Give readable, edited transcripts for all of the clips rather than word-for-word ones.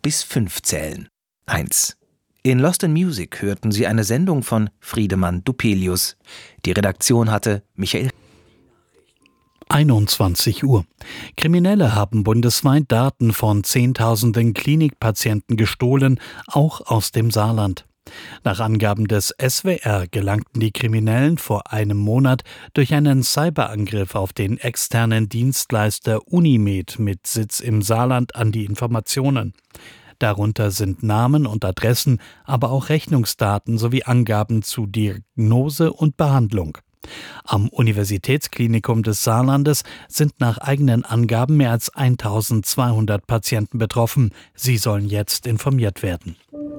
bis 5 zählen. 1. In Lost in Music hörten Sie eine Sendung von Friedemann Dupelius. Die Redaktion hatte Michael 21 Uhr. Kriminelle haben bundesweit Daten von Zehntausenden Klinikpatienten gestohlen, auch aus dem Saarland. Nach Angaben des SWR gelangten die Kriminellen vor einem Monat durch einen Cyberangriff auf den externen Dienstleister Unimed mit Sitz im Saarland an die Informationen. Darunter sind Namen und Adressen, aber auch Rechnungsdaten sowie Angaben zu Diagnose und Behandlung. Am Universitätsklinikum des Saarlandes sind nach eigenen Angaben mehr als 1200 Patienten betroffen. Sie sollen jetzt informiert werden.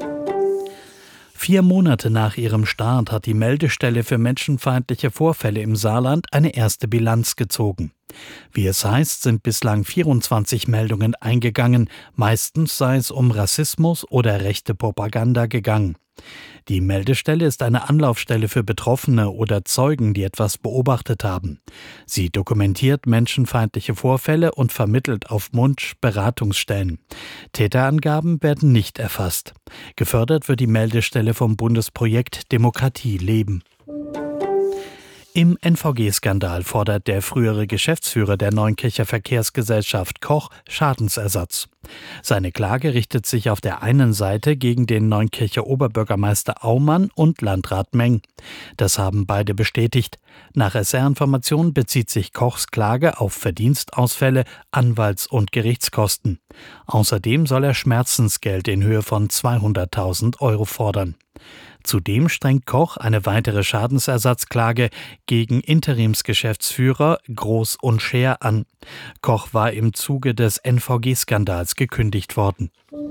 4 Monate nach ihrem Start hat die Meldestelle für menschenfeindliche Vorfälle im Saarland eine erste Bilanz gezogen. Wie es heißt, sind bislang 24 Meldungen eingegangen. Meistens sei es um Rassismus oder rechte Propaganda gegangen. Die Meldestelle ist eine Anlaufstelle für Betroffene oder Zeugen, die etwas beobachtet haben. Sie dokumentiert menschenfeindliche Vorfälle und vermittelt auf Wunsch Beratungsstellen. Täterangaben werden nicht erfasst. Gefördert wird die Meldestelle vom Bundesprojekt Demokratie leben. Im NVG-Skandal fordert der frühere Geschäftsführer der Neunkircher Verkehrsgesellschaft Koch Schadensersatz. Seine Klage richtet sich auf der einen Seite gegen den Neunkircher Oberbürgermeister Aumann und Landrat Meng. Das haben beide bestätigt. Nach SR-Informationen bezieht sich Kochs Klage auf Verdienstausfälle, Anwalts- und Gerichtskosten. Außerdem soll er Schmerzensgeld in Höhe von 200.000 € fordern. Zudem strengt Koch eine weitere Schadensersatzklage gegen Interimsgeschäftsführer Groß und Scher an. Koch war im Zuge des NVG-Skandals gekündigt worden.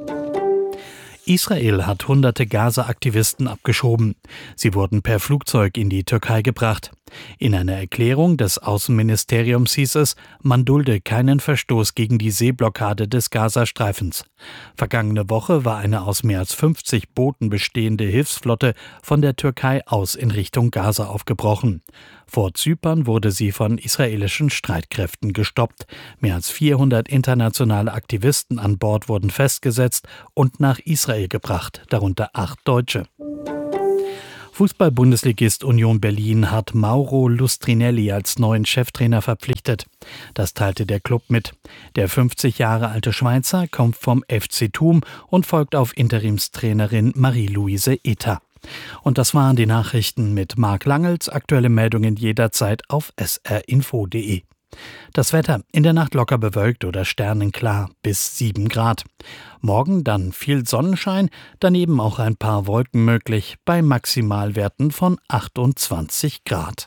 Israel hat hunderte Gaza-Aktivisten abgeschoben. Sie wurden per Flugzeug in die Türkei gebracht. In einer Erklärung des Außenministeriums hieß es, man dulde keinen Verstoß gegen die Seeblockade des Gazastreifens. Vergangene Woche war eine aus mehr als 50 Booten bestehende Hilfsflotte von der Türkei aus in Richtung Gaza aufgebrochen. Vor Zypern wurde sie von israelischen Streitkräften gestoppt. Mehr als 400 internationale Aktivisten an Bord wurden festgesetzt und nach Israel gebracht, darunter 8 Deutsche. Fußball-Bundesligist Union Berlin hat Mauro Lustrinelli als neuen Cheftrainer verpflichtet. Das teilte der Club mit. Der 50 Jahre alte Schweizer kommt vom FC Thum und folgt auf Interimstrainerin Marie-Louise Eta. Und das waren die Nachrichten mit Marc Langels. Aktuelle Meldungen jederzeit auf srinfo.de. Das Wetter: in der Nacht locker bewölkt oder sternenklar bis 7 Grad. Morgen dann viel Sonnenschein, daneben auch ein paar Wolken möglich bei Maximalwerten von 28 Grad.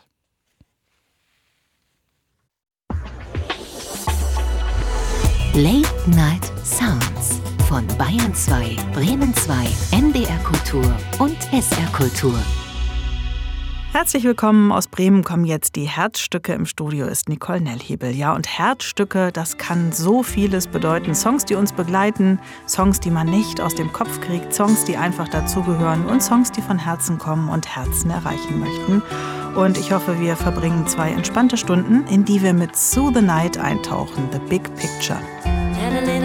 Late Night Sounds von Bayern 2, Bremen 2, NDR Kultur und SR Kultur. Herzlich willkommen. Aus Bremen kommen jetzt die Herzstücke. Im Studio ist Nicole Nellhebel. Ja, und Herzstücke, das kann so vieles bedeuten. Songs, die uns begleiten, Songs, die man nicht aus dem Kopf kriegt, Songs, die einfach dazugehören und Songs, die von Herzen kommen und Herzen erreichen möchten. Und ich hoffe, wir verbringen 2 entspannte Stunden, in die wir mit Through the Night eintauchen. The Big Picture.